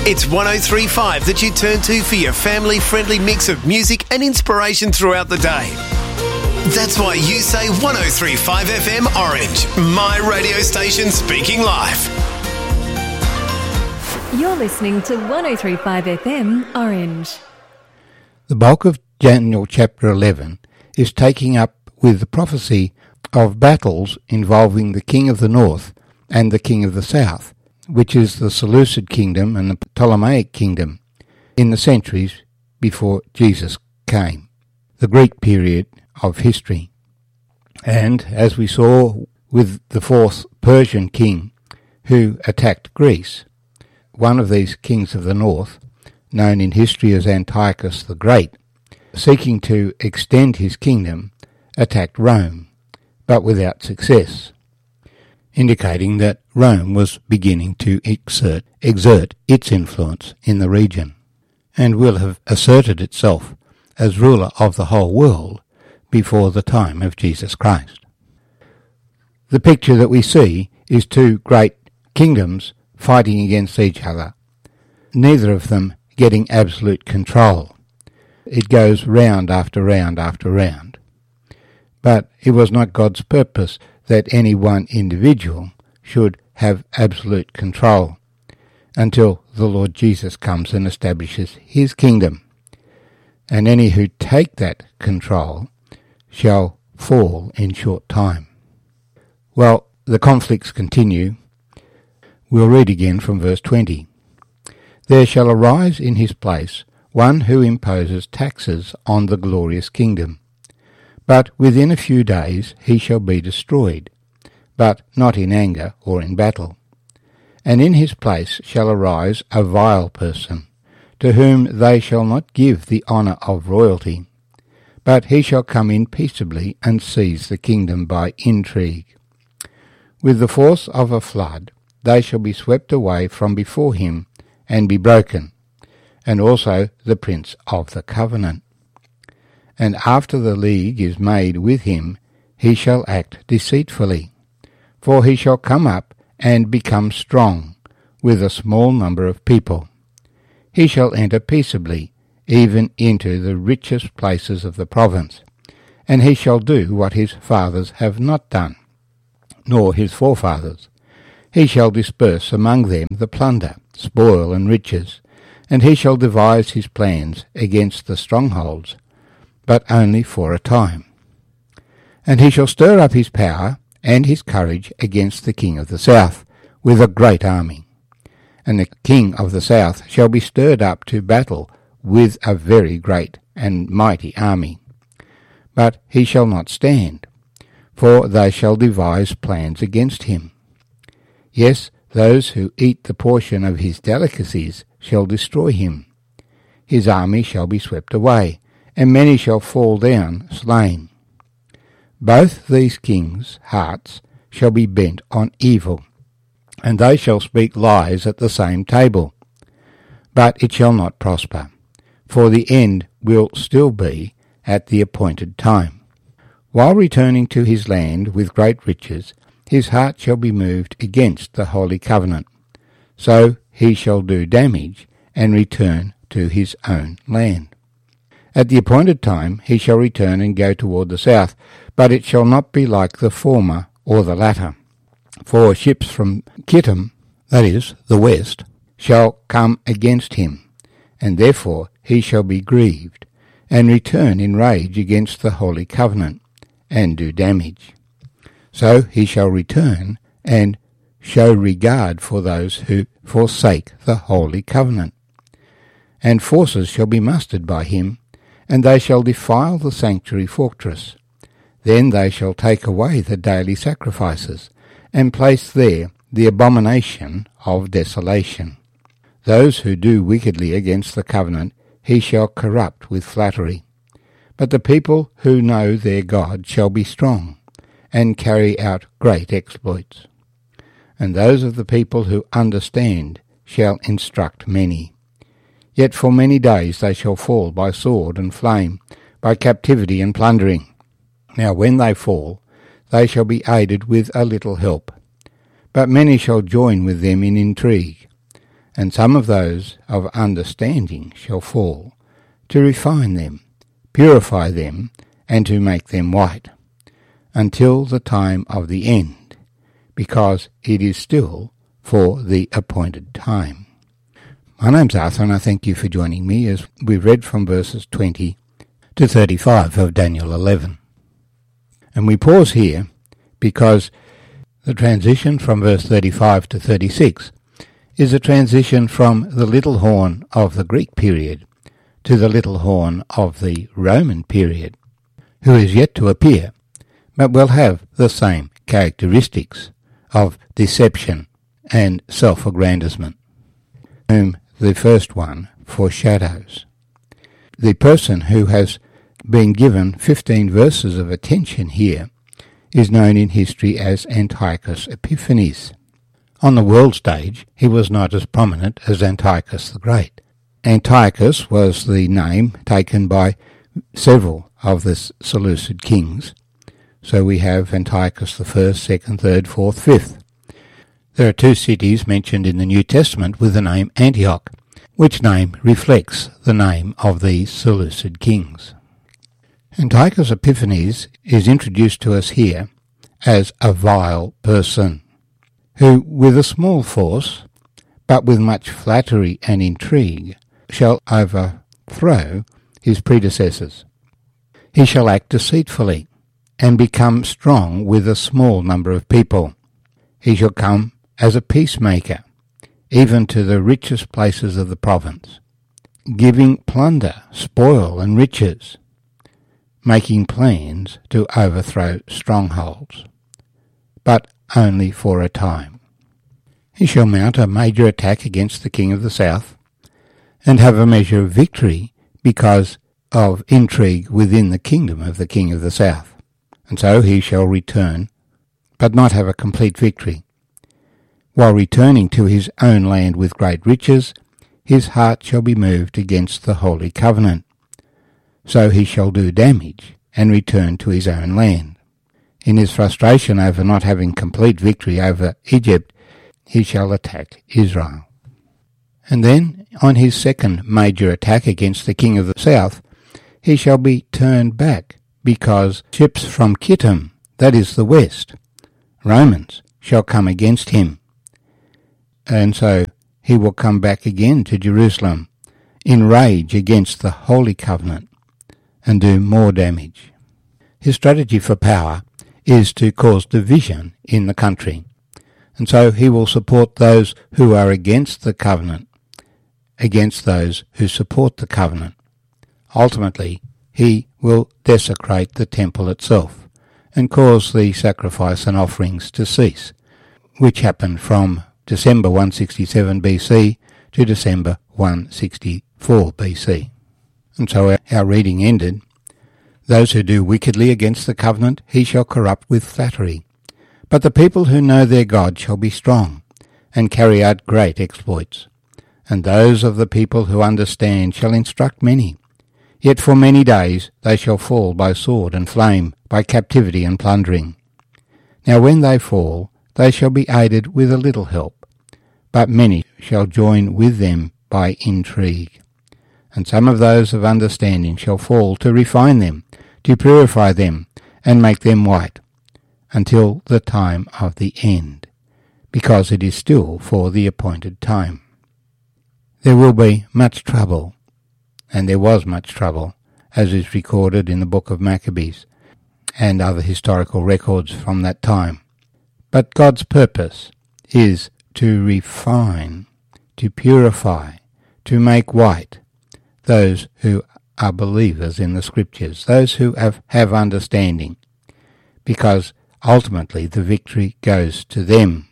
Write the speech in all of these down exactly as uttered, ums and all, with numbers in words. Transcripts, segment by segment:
It's one oh three point five that you turn to for your family-friendly mix of music and inspiration throughout the day. That's why you say one oh three point five F M Orange, my radio station speaking life. You're listening to one oh three point five F M Orange. The bulk of Daniel chapter eleven is taking up with the prophecy of battles involving the king of the north and the king of the south, which is the Seleucid kingdom and the Ptolemaic kingdom, in the centuries before Jesus came, the Greek period of history. And, as we saw with the fourth Persian king who attacked Greece, one of these kings of the north, known in history as Antiochus the Great, seeking to extend his kingdom, attacked Rome, but without success, indicating that Rome was beginning to exert, exert its influence in the region, and will have asserted itself as ruler of the whole world before the time of Jesus Christ. The picture that we see is two great kingdoms fighting against each other, neither of them getting absolute control. It goes round after round after round. But it was not God's purpose that any one individual should have absolute control until the Lord Jesus comes and establishes his kingdom. And any who take that control shall fall in short time. Well, the conflicts continue. We'll read again from verse twenty. There shall arise in his place one who imposes taxes on the glorious kingdom. But within a few days he shall be destroyed, but not in anger or in battle. And in his place shall arise a vile person, to whom they shall not give the honour of royalty, but he shall come in peaceably and seize the kingdom by intrigue. With the force of a flood they shall be swept away from before him and be broken, and also the prince of the covenant. And after the league is made with him, he shall act deceitfully. For he shall come up and become strong with a small number of people. He shall enter peaceably, even into the richest places of the province, and he shall do what his fathers have not done, nor his forefathers. He shall disperse among them the plunder, spoil, and riches, and he shall devise his plans against the strongholds, but only for a time. And he shall stir up his power and his courage against the king of the south, with a great army. And the king of the south shall be stirred up to battle with a very great and mighty army. But he shall not stand, for they shall devise plans against him. Yes, those who eat the portion of his delicacies shall destroy him. His army shall be swept away, and many shall fall down slain. Both these kings' hearts shall be bent on evil, and they shall speak lies at the same table. But it shall not prosper, for the end will still be at the appointed time. While returning to his land with great riches, his heart shall be moved against the holy covenant. So he shall do damage and return to his own land. At the appointed time he shall return and go toward the south, but it shall not be like the former or the latter. For ships from Kittim, that is, the west, shall come against him, and therefore he shall be grieved, and return in rage against the holy covenant, and do damage. So he shall return, and show regard for those who forsake the holy covenant. And forces shall be mustered by him, and they shall defile the sanctuary fortress. Then they shall take away the daily sacrifices, and place there the abomination of desolation. Those who do wickedly against the covenant he shall corrupt with flattery. But the people who know their God shall be strong, and carry out great exploits. And those of the people who understand shall instruct many. Yet for many days they shall fall by sword and flame, by captivity and plundering. Now when they fall, they shall be aided with a little help. But many shall join with them in intrigue, And some of those of understanding shall fall, to refine them, purify them, and to make them white, until the time of the end, because it is still for the appointed time. My name's Arthur, and I thank you for joining me as we read from verses twenty to thirty-five of Daniel eleven. And we pause here because the transition from verse thirty-five to thirty-six is a transition from the little horn of the Greek period to the little horn of the Roman period, who is yet to appear, but will have the same characteristics of deception and self-aggrandizement, whom the first one foreshadows. The person who has been given fifteen verses of attention here is known in history as Antiochus Epiphanes. On the world stage, he was not as prominent as Antiochus the Great. Antiochus was the name taken by several of the Seleucid kings. So we have Antiochus the First, Second, Third, Fourth, Fifth. There are two cities mentioned in the New Testament with the name Antioch, which name reflects the name of these Seleucid kings. Antiochus Epiphanes is introduced to us here as a vile person, who with a small force, but with much flattery and intrigue, shall overthrow his predecessors. He shall act deceitfully, and become strong with a small number of people. He shall come as a peacemaker, even to the richest places of the province, giving plunder, spoil, and riches, making plans to overthrow strongholds, but only for a time. He shall mount a major attack against the king of the south, and have a measure of victory because of intrigue within the kingdom of the king of the south. And so he shall return, but not have a complete victory. While returning to his own land with great riches, his heart shall be moved against the holy covenant. So he shall do damage, and return to his own land. In his frustration over not having complete victory over Egypt, he shall attack Israel. And then, on his second major attack against the king of the south, he shall be turned back, because ships from Kittim, that is the west, Romans, shall come against him. And so he will come back again to Jerusalem, in rage against the Holy Covenant, and do more damage. His strategy for power is to cause division in the country, and so he will support those who are against the covenant, against those who support the covenant. Ultimately, he will desecrate the temple itself, and cause the sacrifice and offerings to cease, which happened from December one sixty-seven B C to December one sixty-four B C. And so our, our reading ended, "Those who do wickedly against the covenant he shall corrupt with flattery. But the people who know their God shall be strong, and carry out great exploits. And those of the people who understand shall instruct many. Yet for many days they shall fall by sword and flame, by captivity and plundering. Now when they fall, they shall be aided with a little help, but many shall join with them by intrigue. And some of those of understanding shall fall to refine them, to purify them, and make them white, until the time of the end, because it is still for the appointed time." There will be much trouble, and there was much trouble, as is recorded in the book of Maccabees and other historical records from that time. But God's purpose is to refine, to purify, to make white those who are believers in the Scriptures, those who have, have understanding, because ultimately the victory goes to them.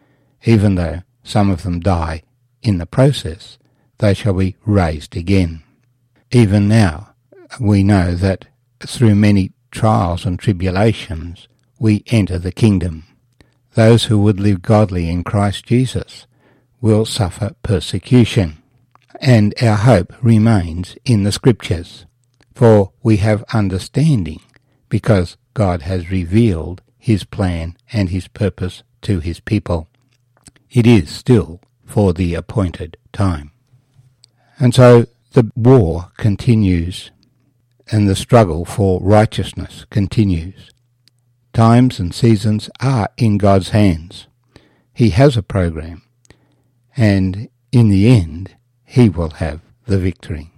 Even though some of them die in the process, they shall be raised again. Even now, we know that through many trials and tribulations, we enter the kingdom. Those who would live godly in Christ Jesus will suffer persecution, and our hope remains in the Scriptures, for we have understanding, because God has revealed his plan and his purpose to his people. It is still for the appointed time. And so the war continues, and the struggle for righteousness continues. Times and seasons are in God's hands. He has a program, and in the end, he will have the victory.